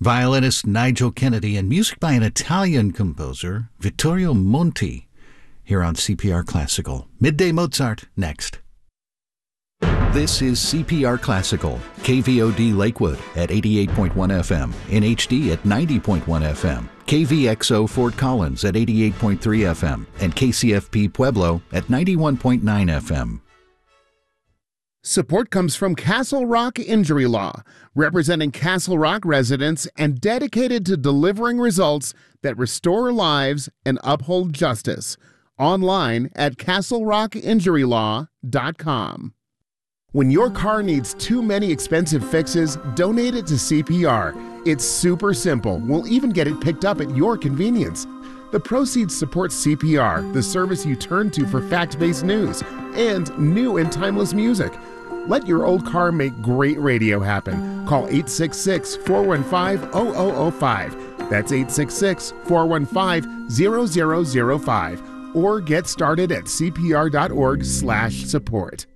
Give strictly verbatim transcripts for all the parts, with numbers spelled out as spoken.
violinist Nigel Kennedy, and music by an Italian composer, Vittorio Monti, here on C P R Classical. Midday Mozart, next. This is C P R Classical, K V O D Lakewood at eighty-eight point one F M, in H D at ninety point one F M, K V X O Fort Collins at eighty-eight point three F M, and K C F P Pueblo at ninety-one point nine F M. Support comes from Castle Rock Injury Law, representing Castle Rock residents and dedicated to delivering results that restore lives and uphold justice. Online at castle rock injury law dot com. When your car needs too many expensive fixes, donate it to C P R. It's super simple. We'll even get it picked up at your convenience. The proceeds support C P R, the service you turn to for fact-based news and new and timeless music. Let your old car make great radio happen. Call eight six six, four one five, zero zero zero five. That's eight six six, four one five, zero zero zero five. Or get started at c p r dot org slash support.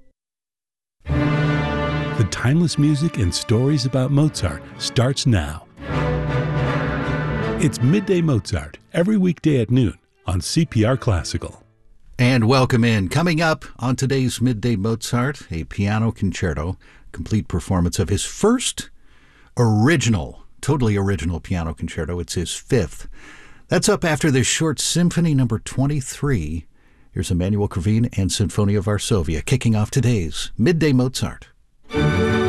The timeless music and stories about Mozart starts now. It's Midday Mozart, every weekday at noon on C P R Classical. And welcome in. Coming up on today's Midday Mozart, a piano concerto, complete performance of his first original, totally original piano concerto. It's his fifth. That's up after this short symphony number twenty-three. Here's Emanuel Krivine and Sinfonia Varsovia, kicking off today's Midday Mozart.